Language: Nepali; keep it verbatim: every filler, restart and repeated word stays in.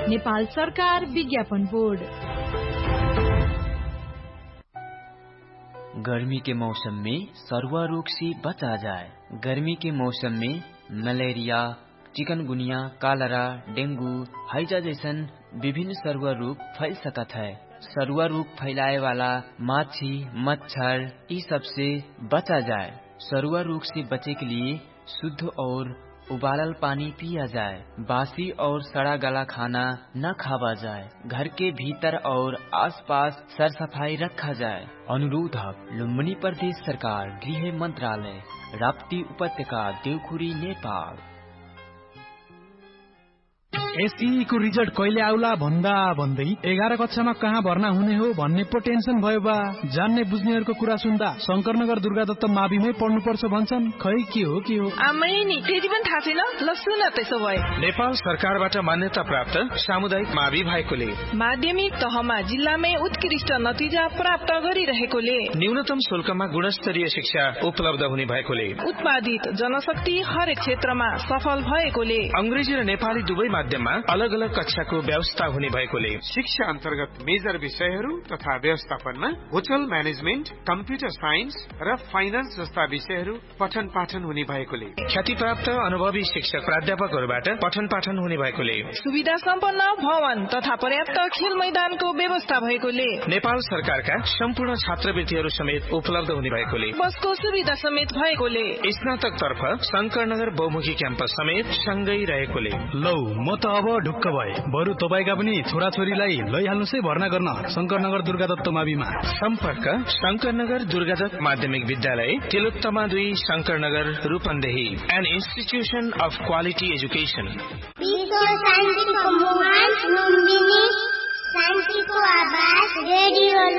नेपाल सरकार विज्ञापन बोर्ड। गर्मी के मौसम में सरुआ रोग से बचा जाए। गर्मी के मौसम में मलेरिया, चिकनगुनिया, कालरा, डेंगू, हैजा जैसन विभिन्न सरुआ रोग फैल सकता है। सरुआ रोग फैलाए वाला माछी, मच्छर इस सब से बचा जाए। सरुआ रोग से बचे के लिए शुद्ध और उबालल पानी पिया जाए। बासी और सड़ा गला खाना न खावा जाए। घर के भीतर और आसपास सर सफाई रखा जाए। अनुरोध लुम्बिनी प्रदेश सरकार, गृह मंत्रालय, राप्ती उपत्यका, देवखुरी, नेपाल। एसई को रिजल्ट कहिले आउला भन्दा भन्दै एघार कक्षामा कहाँ भर्ना हुने हो भन्ने पो टेन्सन भयो बा। जान्ने बुझ्नेहरूको कुरा सुन्दा शंकरनगर दुर्गादत्त माविमै पढ्नुपर्छ भन्छन्। खै के हो के हो आमै नि त्यति पनि थाहा छैन। ल सुन त्यसो भए नेपाल सरकारबाट मान्यता प्राप्त सामुदायिक मावि भएकोले माध्यमिक तहमा जिल्लामै उत्कृष्ट नतिजा प्राप्त गरिरहेकोले न्यूनतम शुल्कमा गुणस्तरीय शिक्षा उपलब्ध हुने भएकोले उत्पादित जनशक्ति हरेक क्षेत्रमा सफल भएकोले अंग्रेजी र नेपाली दुवै माध्यममा अलग अलग कक्षाको व्यवस्था हुने भएकोले शिक्षा अन्तर्गत मेजर विषयहरू तथा व्यवस्थापनमा होटल म्यानेजमेन्ट, कम्प्युटर साइन्स र फाइनान्स जस्ता विषयहरू पठन पाठन हुने भएकोले ख्यातिप्राप्त अनुभवी शिक्षक प्राध्यापकहरूबाट पठन पाठन हुने भएकोले सुविधा सम्पन्न भवन तथा पर्याप्त खेल मैदानको व्यवस्था भएकोले नेपाल सरकारका सम्पूर्ण छात्रवृत्तिहरू समेत उपलब्ध हुने भएकोले बसको सुविधा समेत भएकोले स्नातक तर्फ शंकरनगर बहुमुखी क्याम्पस समेत सँगै रहेकोले लौ म त अब ढुक्क भए। बरु तपाईका पनि छोराछोरीलाई लैहाल्नुस् है भर्ना गर्न शंकरनगर दुर्गादत्त माविमा। सम्पर्क शंकरनगर दुर्गादत्त माध्यमिक विद्यालय, तिलोत्तमा दुई, Shankar Nagar, Rupandehi. An institution of quality education. शान्तिको आवाज रेडियो